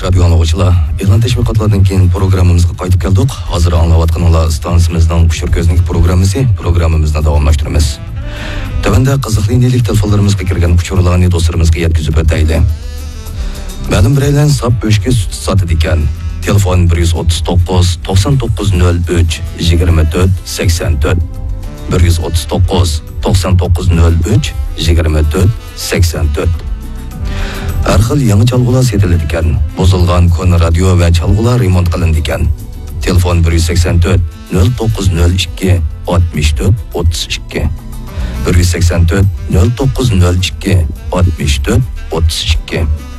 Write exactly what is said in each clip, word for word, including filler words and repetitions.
radio anlıqçılar, e'lon teşviqatlardan keyin programmamızga qaytib keldik. Hozir anglayotganlar stansimizning Qushur ko'zning programmasi, programmamizni davomlashtiramiz. Tövəndə qiziqli indilik telefonlarimizga kirgan uçurlarni do'stlarimizga yetkazib o'taylik. Ma'lum biraylar sap o'shga sut sotadi ekan. Telefon bir yuz o'ttiz to'qqiz to'qson to'qqiz nol uch yigirma to'rt sakson to'rt bir yuz o'ttiz to'qqiz to'qson to'qqiz nol uch yigirma to'rt sakson to'rt. Har xil yangi chalg'ular sotiladi ekan. Buzilgan koni radio va chalg'ular remont qilindi ekan. Telefon bir yuz sakson to'rt nol to'qqiz nol ikki oltmish to'rt o'ttiz ikki bir yuz sakson to'rt nol to'qqiz nol ikki oltmish to'rt o'ttiz ikki.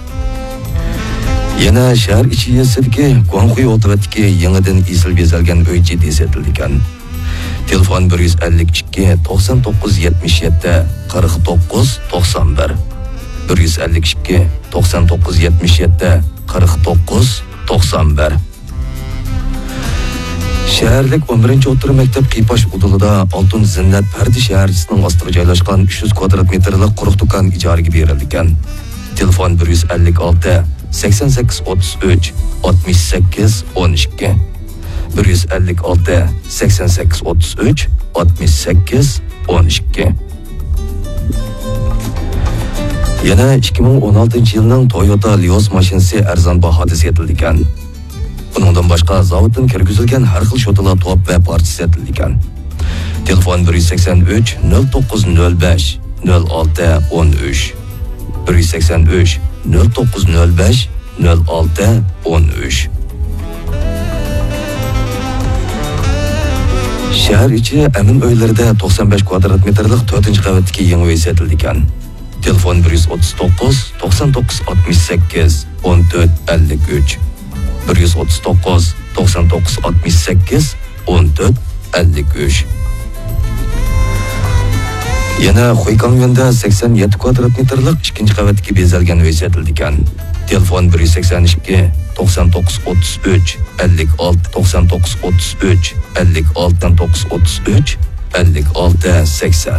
Yana shahar ichi yesidagi Guanghui o'tratdagi yangidan isil bezalgan uy jiddiy sotildi ekan. Telefon bir yuz ellik ikki to'qson to'qqiz yetmish yetti qirq to'qqiz to'qson bir bir yuz ellik ikki to'qson to'qqiz yetmish yetti qirq to'qqiz to'qson bir. Shaharlik o'n birinchi o'rta maktab Qipash hududida Oltin Zinnat Pardi shaharchisining ostiga joylashgan uch yuz kvadrat metrlik quruq do'kon ijaraga berildi ekan. Telefon bir yuz ellik olti sakson sakkiz o'ttiz uch oltmish sakkiz o'n ikki bir yuz ellik olti sakson sakkiz o'ttiz uch oltmish sakkiz o'n ikki. Yana ikki ming o'n oltinchi yilning Toyota Lios mashinasi arzon bahoda sotildi ekan. Bundan boshqa zavoddan kirgizilgan har xil shotalar top va parcha sotildi ekan. Telefon bir yuz sakson uch nol to'qqiz nol besh nol olti o'n uch bir yuz sakson uch nol to'qqiz nol besh nol olti o'n uch. Shahar ichi amin uylarida to'qson besh kvadrat metrlik to'rtinchi qavatdagi yangi uy sotildi ekan. Telefon bir yuz o'ttiz to'qqiz to'qson to'qqiz oltmish sakkiz o'n to'rt ellik uch bir yuz o'ttiz to'qqiz to'qson to'qqiz oltmish sakkiz o'n to'rt ellik uch. Yana Xo'ykangyonda sakson yetti kvadrat metrlik ikkinchi qavatga bezalgan uy sotildi ekan. Telefon bir yuz sakson ikki to'qson to'qqiz o'ttiz uch ellik olti to'qson to'qqiz o'ttiz uch ellik olti to'qqiz o'ttiz uch ellik olti sakson.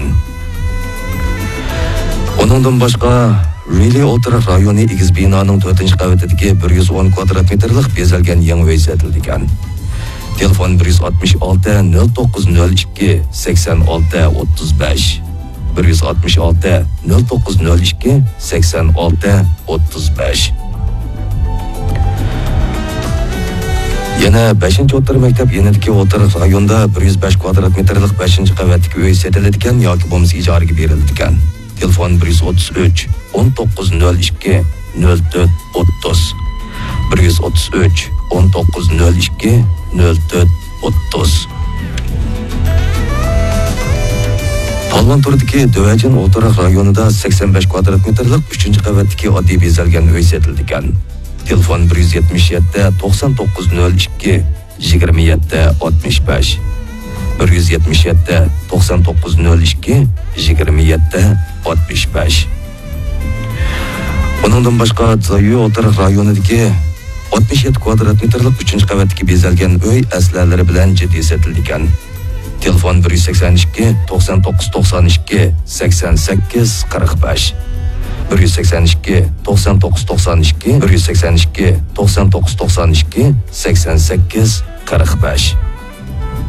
Onundan boshqa Rili o'tiraq rayoni egiz binoning to'rtinchi qavatidagi bir yuz o'n kvadrat metrlik bezalgan yangi uy sotildi ekan. Telefon bir yuz oltmish olti nol to'qqiz nol ikki sakson olti o'ttiz besh bir yuz oltmish olti nol to'qqiz nol ikki sakson olti o'ttiz besh. Yana beshinchi o'rta maktab yanidagi o'tiraq rayonda bir yuz besh kvadrat metrlik beshinchi qavatdagi uy sotiladi ekan yoki bo'lmasa ijaraga berildi ekan. Telefon bir yuz o'ttiz uch o'n to'qqiz nol ikki nol to'rt o'ttiz bir yuz o'ttiz uch o'n to'qqiz nol ikki nol to'rt o'ttiz. Palvon turdagi Dövajin o'tiraq rayonida sakson besh kvadrat metrlik uchinchi qavatdagi oddiy bezalgan uy sotildi ekan. Telefon bir yuz yetmish yetti to'qson to'qqiz nol ikki yigirma yetti oltmish besh bir yuz yetmish yetti to'qson to'qqiz nol ikki yigirma yetti oltmish besh. Bundan boshqa Zayu o'tiraq rayonidagi oltmish yetti kvadrat metrlik uchinchi qavatdagi bezalgan uy aslalari bilan jiddiy sotildi ekan. Telefon bir yuz sakson ikki to'qson to'qqiz to'qson ikki sakson sakkiz qirq besh bir yuz sakson ikki to'qson to'qqiz to'qson ikki bir yuz sakson ikki to'qson to'qqiz to'qson ikki sakson sakkiz qirq besh.